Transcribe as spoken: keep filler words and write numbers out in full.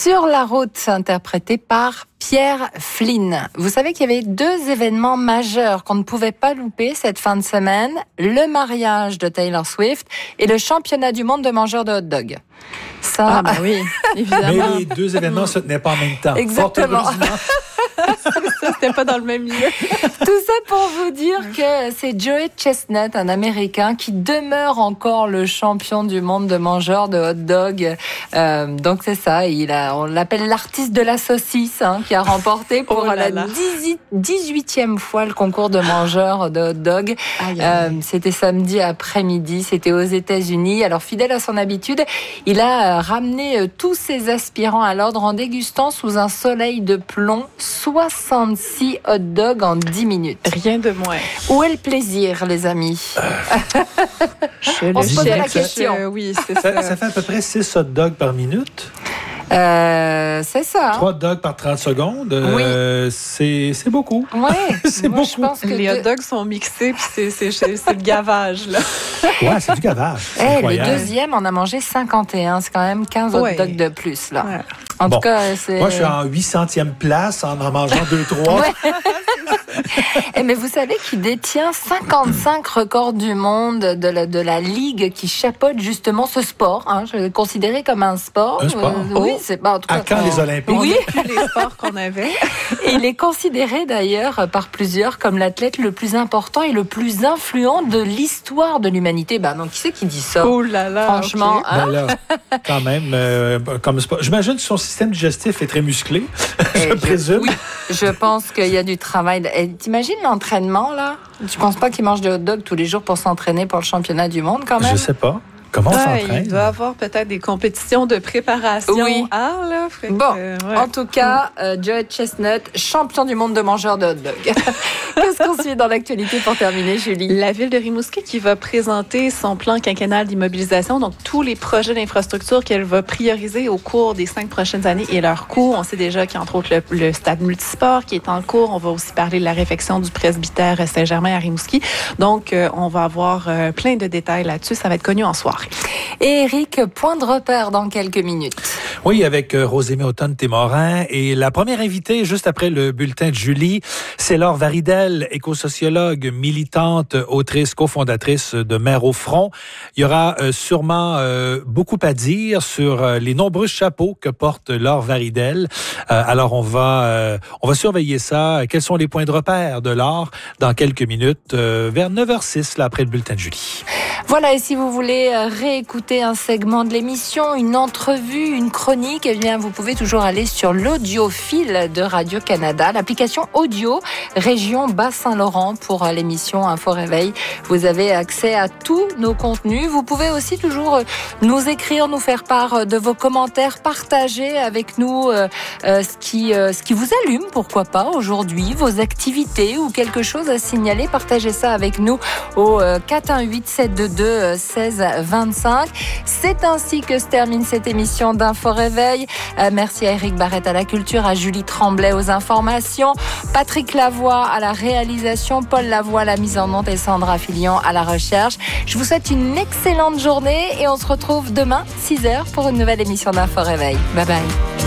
Sur la route, interprété par Pierre Flynn. Vous savez qu'il y avait deux événements majeurs qu'on ne pouvait pas louper cette fin de semaine. Le mariage de Taylor Swift et le championnat du monde de mangeurs de hot dog. Ça, ah bah oui, évidemment. Mais les deux événements ne se tenaient pas en même temps. Exactement. Ça, c'était pas dans le même milieu. Tout ça pour vous dire que c'est Joey Chestnut, un Américain, qui demeure encore le champion du monde de mangeurs de hot dog. Euh, donc c'est ça, il a, on l'appelle l'artiste de la saucisse, hein, qui a remporté pour oh là la là. dix-huitième fois le concours de mangeurs de hot dog. Aïe, aïe. Euh, c'était samedi après-midi, c'était aux États-Unis. Alors fidèle à son habitude, il a ramené tous ses aspirants à l'ordre en dégustant sous un soleil de plomb soixante-six hot dogs en dix minutes. Rien de moins. Où est le plaisir, les amis? Je On le se posait la cherche. question. Euh, oui, c'est Ça, ça. ça fait à peu près six hot dogs par minute. Euh, c'est ça. trois hot dogs par trente secondes. Euh, c'est, c'est beaucoup. Ouais. C'est Moi, je beaucoup. pense que Les deux- hot dogs sont mixés, puis c'est, c'est, c'est, c'est le gavage, là. Ouais, c'est du gavage. C'est Eh, le incroyable. deuxième, on a mangé cinquante et un. C'est quand même quinze hot Ouais. dogs de plus, là. Ouais. En Bon. tout cas, c'est... Moi, je suis en huit centième place en en mangeant deux, trois. Ouais. Eh, mais vous savez qu'il détient cinquante-cinq records du monde de la, de la ligue qui chapeaute justement ce sport. Hein, je le considérais comme un sport. Un sport? Euh, oui, c'est pas en tout À cas. quand les Olympiques? Oui. Tous les sports qu'on avait. Et il est considéré d'ailleurs par plusieurs comme l'athlète le plus important et le plus influent de l'histoire de l'humanité. Ben non, qui c'est qui dit ça? Oh là là. Franchement, ok. hein? Ben là, quand même, euh, comme sport. J'imagine que son système digestif est très musclé, je Eh, présume. Oui, je pense qu'il y a du travail. Eh, t'imagines l'entraînement, là? Tu penses pas qu'il mange des hot dogs tous les jours pour s'entraîner pour le championnat du monde, quand même? Je sais pas. Comment on Ouais, s'entraîne? il doit avoir peut-être des compétitions de préparation. Oui. Ah, là, fait que, Bon, euh, ouais. en tout cas, euh, Joey Chestnut, champion du monde de mangeurs de hot dogs. Qu'est-ce qu'on suit dans l'actualité pour terminer, Julie? La ville de Rimouski qui va présenter son plan quinquennal d'immobilisation, donc tous les projets d'infrastructure qu'elle va prioriser au cours des cinq prochaines années et leur coût. On sait déjà qu'il y a entre autres le, le stade multisport qui est en cours. On va aussi parler de la réfection du presbytère Saint-Germain à Rimouski. Donc, euh, on va avoir euh, plein de détails là-dessus. Ça va être connu en soirée. Et Eric, point de repère dans quelques minutes. Oui, avec euh, Rosémie Automne-Témorin. Et la première invitée, juste après le bulletin de Julie, c'est Laure Varidel, éco-sociologue, militante, autrice, cofondatrice de Mères au front. Il y aura euh, sûrement euh, beaucoup à dire sur euh, les nombreux chapeaux que porte Laure Varidel. Euh, alors, on va, euh, on va surveiller ça. Quels sont les points de repère de Laure dans quelques minutes, euh, vers neuf heures six, là, après le bulletin de Julie. Voilà, et si vous voulez réécouter un segment de l'émission, une entrevue, une chronique, eh bien, vous pouvez toujours aller sur l'audiophile de Radio-Canada, l'application audio région Bas-Saint-Laurent pour l'émission Info Réveil. Vous avez accès à tous nos contenus. Vous pouvez aussi toujours nous écrire, nous faire part de vos commentaires, partager avec nous euh, euh, ce qui, euh, ce qui vous allume, pourquoi pas, aujourd'hui, vos activités ou quelque chose à signaler. Partagez ça avec nous au euh, quatre un huit sept deux deux seize vingt-cinq. C'est ainsi que se termine cette émission d'Info Réveil. Euh, merci à Eric Barrette à la culture, à Julie Tremblay aux informations, Patrick Lavoie à la réalisation, Paul Lavoie à la mise en onde et Sandra Filion à la recherche. Je vous souhaite une excellente journée et on se retrouve demain, six heures, pour une nouvelle émission d'Info Réveil. Bye bye.